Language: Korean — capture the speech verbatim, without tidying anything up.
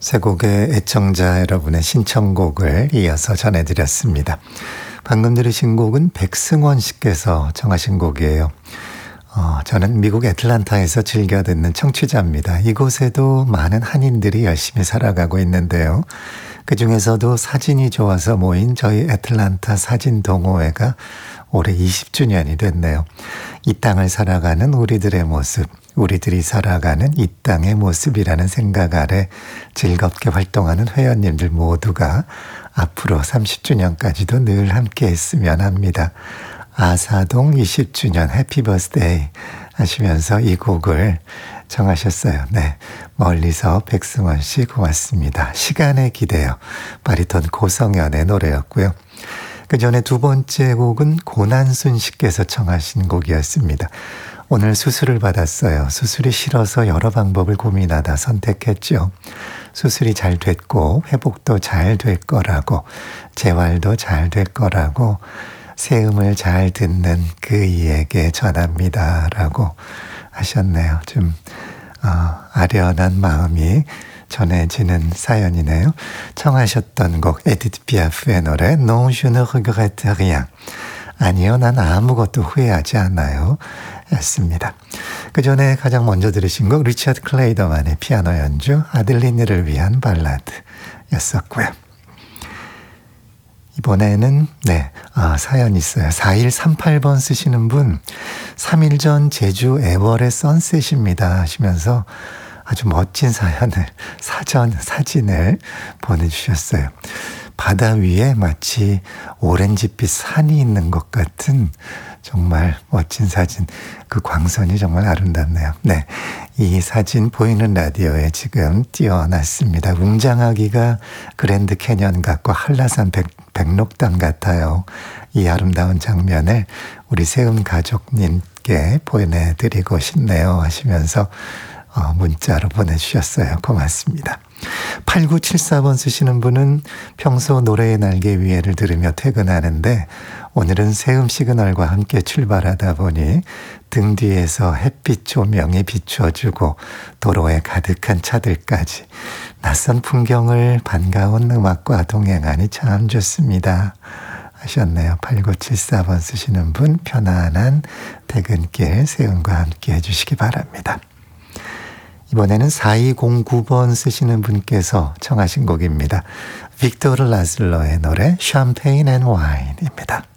세 곡의 애청자 여러분의 신청곡을 이어서 전해드렸습니다. 방금 들으신 곡은 백승원 씨께서 청하신 곡이에요. 어, 저는 미국 애틀란타에서 즐겨 듣는 청취자입니다. 이곳에도 많은 한인들이 열심히 살아가고 있는데요. 그 중에서도 사진이 좋아서 모인 저희 애틀란타 사진 동호회가 올해 이십 주년이 됐네요. 이 땅을 살아가는 우리들의 모습, 우리들이 살아가는 이 땅의 모습이라는 생각 아래 즐겁게 활동하는 회원님들 모두가 앞으로 삼십 주년까지도 늘 함께 했으면 합니다. 아사동 이십 주년 해피 버스데이 하시면서 이 곡을 정하셨어요. 네, 멀리서 백승원 씨 고맙습니다. 시간에 기대요. 바리톤 고성현의 노래였고요. 그 전에 두 번째 곡은 고난순 씨께서 청하신 곡이었습니다. 오늘 수술을 받았어요. 수술이 싫어서 여러 방법을 고민하다 선택했죠. 수술이 잘 됐고 회복도 잘 될 거라고, 재활도 잘 될 거라고, 세음을 잘 듣는 그이에게 전합니다 라고 하셨네요. 좀 어, 아련한 마음이 전해지는 사연이네요. 청하셨던 곡 에디트 피아프의 노래 Non je ne regrette rien. 아니요, 난 아무것도 후회하지 않아요 였습니다. 그 전에 가장 먼저 들으신 곡 리처드 클레이더만의 피아노 연주 아들리니를 위한 발라드였었고요. 이번에는 네 아, 사연 있어요. 사일삼팔 번 쓰시는 분, 삼 일 전 제주 애월의 선셋입니다 하시면서 아주 멋진 사연을, 사전, 사진을 보내주셨어요. 바다 위에 마치 오렌지빛 산이 있는 것 같은 정말 멋진 사진. 그 광선이 정말 아름답네요. 네, 이 사진 보이는 라디오에 지금 띄워놨습니다. 웅장하기가 그랜드 캐년 같고 한라산 백, 백록담 같아요. 이 아름다운 장면을 우리 세음 가족님께 보내드리고 싶네요 하시면서 어, 문자로 보내주셨어요. 고맙습니다. 팔구칠사 번 쓰시는 분은 평소 노래의 날개 위에를 들으며 퇴근하는데 오늘은 세음 시그널과 함께 출발하다 보니 등 뒤에서 햇빛 조명이 비춰주고 도로에 가득한 차들까지 낯선 풍경을 반가운 음악과 동행하니 참 좋습니다 하셨네요. 팔구칠사 번 쓰시는 분 편안한 퇴근길 세음과 함께 해주시기 바랍니다. 이번에는 사이공구 번 쓰시는 분께서 청하신 곡입니다. 빅토르 라슬로의 노래 샴페인 앤 와인입니다.